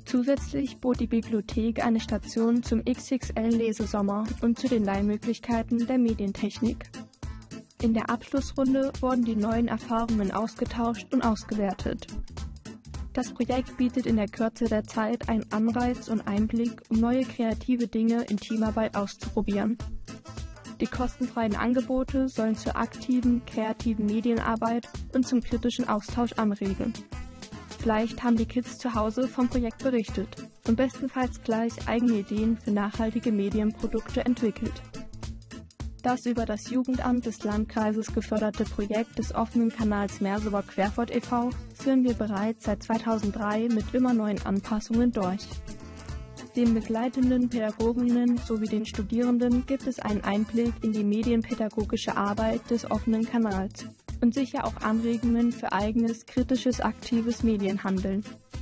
Zusätzlich bot die Bibliothek eine Station zum XXL-Lesesommer und zu den Leihmöglichkeiten der Medientechnik. In der Abschlussrunde wurden die neuen Erfahrungen ausgetauscht und ausgewertet. Das Projekt bietet in der Kürze der Zeit einen Anreiz und Einblick, um neue kreative Dinge in Teamarbeit auszuprobieren. Die kostenfreien Angebote sollen zur aktiven, kreativen Medienarbeit und zum kritischen Austausch anregen. Vielleicht haben die Kids zu Hause vom Projekt berichtet und bestenfalls gleich eigene Ideen für nachhaltige Medienprodukte entwickelt. Das über das Jugendamt des Landkreises geförderte Projekt des offenen Kanals Merseburg-Querfurt e.V. führen wir bereits seit 2003 mit immer neuen Anpassungen durch. Den begleitenden Pädagoginnen sowie den Studierenden gibt es einen Einblick in die medienpädagogische Arbeit des offenen Kanals und sicher auch Anregungen für eigenes, kritisches, aktives Medienhandeln.